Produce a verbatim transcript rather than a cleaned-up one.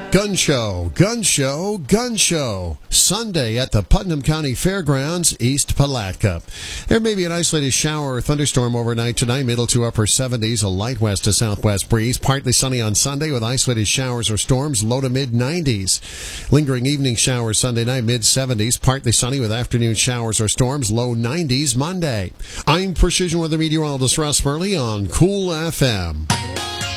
Gun Show, Gun Show, Gun Show. Sunday at the Putnam County Fairgrounds, East Palatka. There may be an isolated shower or thunderstorm overnight tonight, middle to upper seventies, a light west to southwest breeze. Partly sunny on Sunday with isolated showers or storms, low to mid nineties. Lingering evening showers Sunday night, mid seventies. Partly sunny with afternoon showers or storms, low nineties Monday. I'm Precision Weather Meteorologist Russ Murley on Cool F M.